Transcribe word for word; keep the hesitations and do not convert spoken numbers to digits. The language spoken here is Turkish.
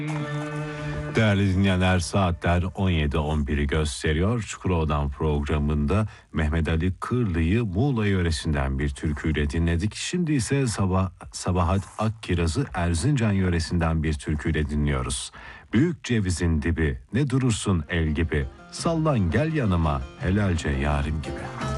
Değerli dinleyenler, saatler on yedi on biri gösteriyor. Çukurova'dan programında Mehmet Ali Kırlı'yı Muğla yöresinden bir türküyle dinledik. Şimdi ise Sabah, Sabahat Akkiraz'ı Erzincan yöresinden bir türküyle dinliyoruz. Büyük cevizin dibi, ne durursun el gibi, sallan gel yanıma helalce yarim gibi.